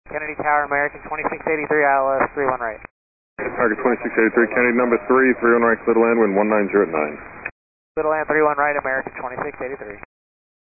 Kennedy Tower, American 2683, ILS 31 right. Target 2683, Kennedy number 3, 31 right, clear to land, wind 1909. Little land 31 right, American 2683.